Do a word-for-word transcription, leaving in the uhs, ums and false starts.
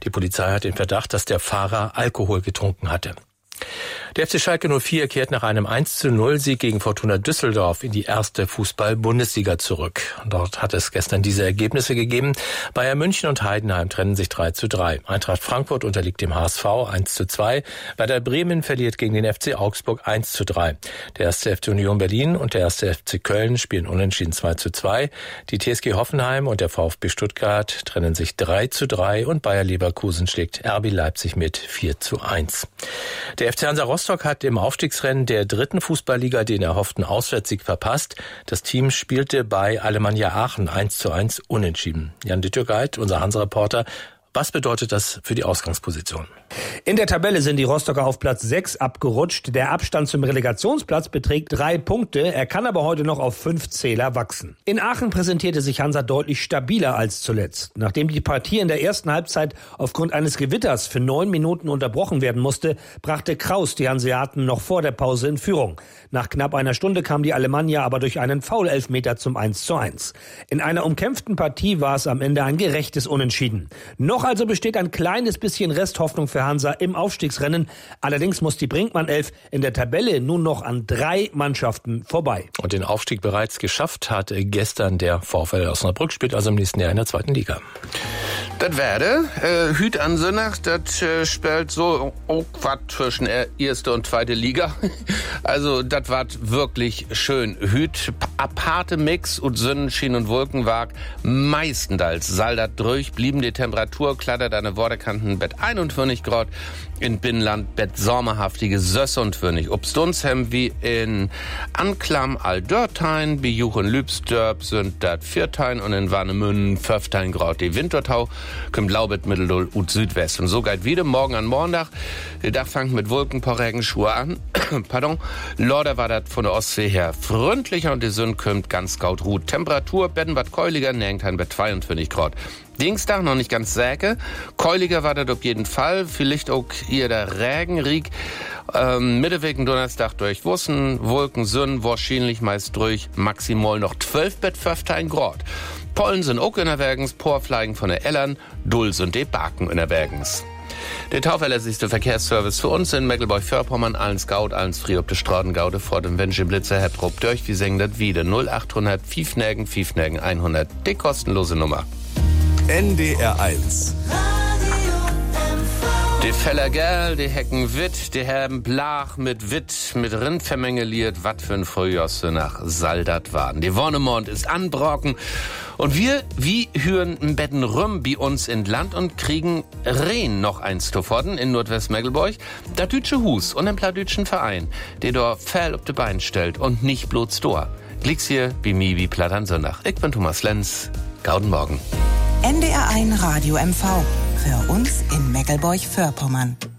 Die Polizei hat den Verdacht, dass der Fahrer Alkohol getrunken hatte. Der F C Schalke null vier kehrt nach einem eins zu null Sieg gegen Fortuna Düsseldorf in die erste Fußball-Bundesliga zurück. Dort hat es gestern diese Ergebnisse gegeben. Bayern München und Heidenheim trennen sich drei zu drei. Eintracht Frankfurt unterliegt dem H S V eins zu zwei. Werder Bremen verliert gegen den F C Augsburg eins zu drei. Der erste F C Union Berlin und der erste F C Köln spielen unentschieden zwei zu zwei. Die T S G Hoffenheim und der VfB Stuttgart trennen sich drei zu drei und Bayer Leverkusen schlägt R B Leipzig mit vier zu eins. Der F C Hansa Rostock hat im Aufstiegsrennen der dritten Fußballliga den erhofften Auswärtssieg verpasst. Das Team spielte bei Alemannia Aachen eins zu eins unentschieden. Jan Dittergeit, unser Hansa-Reporter. Was bedeutet das für die Ausgangsposition? In der Tabelle sind die Rostocker auf Platz sechs abgerutscht. Der Abstand zum Relegationsplatz beträgt drei Punkte. Er kann aber heute noch auf fünf Zähler wachsen. In Aachen präsentierte sich Hansa deutlich stabiler als zuletzt. Nachdem die Partie in der ersten Halbzeit aufgrund eines Gewitters für neun Minuten unterbrochen werden musste, brachte Kraus die Hanseaten noch vor der Pause in Führung. Nach knapp einer Stunde kam die Alemannia aber durch einen Foul-Elfmeter zum eins zu eins. In einer umkämpften Partie war es am Ende ein gerechtes Unentschieden. Noch also besteht ein kleines bisschen Resthoffnung für Hansa im Aufstiegsrennen. Allerdings muss die Brinkmann-Elf in der Tabelle nun noch an drei Mannschaften vorbei. Und den Aufstieg bereits geschafft hat gestern der VfL Osnabrück, spielt also im nächsten Jahr in der zweiten Liga. Das werde, äh, Hüt an Sonntag, das äh, spielt so auch was zwischen äh, erste und zweite Liga. Also, das war wirklich schön. Hüt, aparte Mix und Sonnenschein und Wolkenwag, meistenteils saldat durch, blieben die Temperatur, klattert an den Wortekanten, Bett einundvierzig Grad. In Binnenland Bett sommerhaftige Sösse und Wönig. Obstonshem wie in Anklam Aldörtein, Bejuchen Lübsdörp sind dat Viertein und in Warnemünden fünftein Grad. Die Wintertau kommt Laubet Mitteldull und Südwest. Und so geht wieder morgen an Montag. Der Tag fängt mit Wolkenporregenschur an. Pardon. Lorder war dat von der Ostsee her freundlicher und die Sonne kommt ganz gaut ruht. Temperatur Betten wat keuliger, Nengtein bei zweiundvierzig Grad. Dienstag noch nicht ganz säke. Keuliger war das auf jeden Fall. Vielleicht auch hier der Regenrieg. Ähm, Mittewegen Donnerstag durch Wussen, Wolken, Sonne, wahrscheinlich meist durch. Maximal noch zwölf bis fünfzehn Grad. Pollen sind auch in der Bergens, Porfleigen von der Ellern, Dulls und die Baken in der Bergens. Der tauverlässigste Verkehrsservice für uns in Mecklenburg-Vorpommern, allen Scout, allen Frie ob de Straßengaude vor dem Wensche Blitzer, Herr Trupp durch, wie singen das wieder? null achthundert Fiefnägen, Fiefnägen hundert, die kostenlose Nummer. N D R eins. Die Feller Gerl, die Hecken Witt, die Herben Blach mit Witt, mit Rind vermengeliert, wat für ein Frühjahrste nach Saldat waren. Die Wonnemond ist anbrocken und wir, wie hören im Betten rum bei uns in Land und kriegen Rehn noch eins zu fordern in Nordwest-Mecklenburg. Der Dütsche Hus und den Pladütschen Verein, der dort Fell auf die Beine stellt und nicht bloß Dor. Glicks hier wie mi wie Platt an Sonntag. Ich bin Thomas Lenz. Gauden Morgen. N D R eins Radio M V. Für uns in Mecklenburg-Vorpommern.